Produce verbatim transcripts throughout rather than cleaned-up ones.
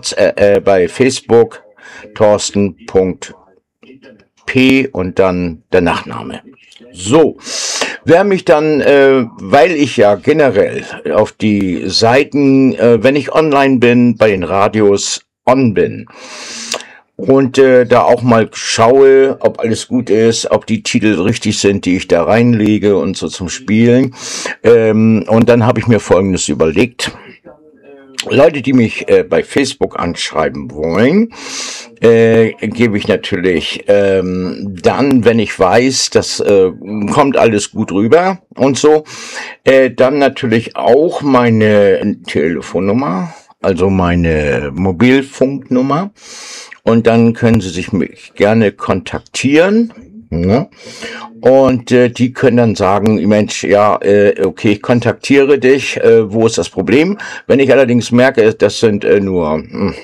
äh, bei Facebook Thorsten Punkt P und dann der Nachname. So, wer mich dann, äh, weil ich ja generell auf die Seiten, äh, wenn ich online bin, bei den Radios on bin und äh, da auch mal schaue, ob alles gut ist, ob die Titel richtig sind, die ich da reinlege und so zum Spielen. Ähm, und dann habe ich mir Folgendes überlegt. Leute, die mich äh, bei Facebook anschreiben wollen, äh, gebe ich natürlich ähm, dann, wenn ich weiß, das äh, kommt alles gut rüber und so, äh, dann natürlich auch meine Telefonnummer, also meine Mobilfunknummer, und dann können Sie sich mich gerne kontaktieren. Ja. Und äh, die können dann sagen, Mensch, ja, äh, okay, ich kontaktiere dich, äh, wo ist das Problem? Wenn ich allerdings merke, das sind äh, nur mh,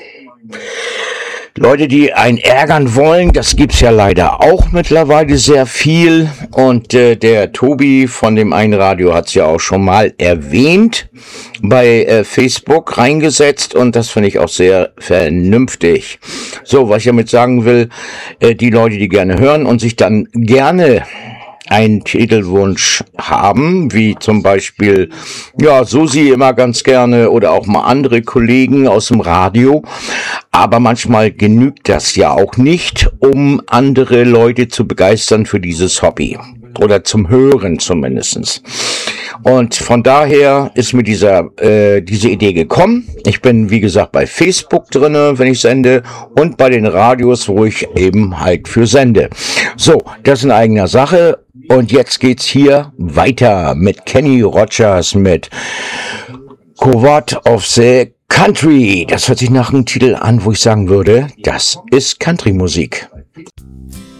Leute, die einen ärgern wollen, das gibt's ja leider auch mittlerweile sehr viel. Und äh, der Tobi von dem einen Radio hat's ja auch schon mal erwähnt, bei äh, Facebook reingesetzt, und das finde ich auch sehr vernünftig. So, was ich damit sagen will, äh, die Leute, die gerne hören und sich dann gerne einen Titelwunsch haben, wie zum Beispiel, ja, Susi immer ganz gerne oder auch mal andere Kollegen aus dem Radio. Aber manchmal genügt das ja auch nicht, um andere Leute zu begeistern für dieses Hobby. Oder zum Hören zumindestens. Und von daher ist mir dieser äh, diese Idee gekommen. Ich bin, wie gesagt, bei Facebook drinne, wenn ich sende, und bei den Radios, wo ich eben halt für sende. So, das in eigener Sache. Und jetzt geht's hier weiter mit Kenny Rogers mit Coward of the Country. Das hört sich nach einem Titel an, wo ich sagen würde, das ist Country-Musik.